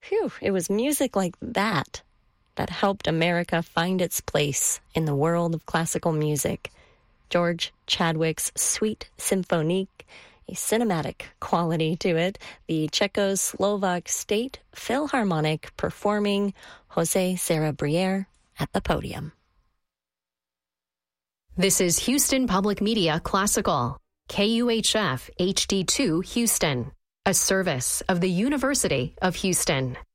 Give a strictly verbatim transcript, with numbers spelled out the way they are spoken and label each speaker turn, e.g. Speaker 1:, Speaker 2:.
Speaker 1: Phew, it was music like that that helped America find its place in the world of classical music. George Chadwick's Suite Symphonique, a cinematic quality to it, the Czechoslovak State Philharmonic performing Jose Sarabriere at the podium.
Speaker 2: This is Houston Public Media Classical, K U H F H D two Houston, a service of the University of Houston.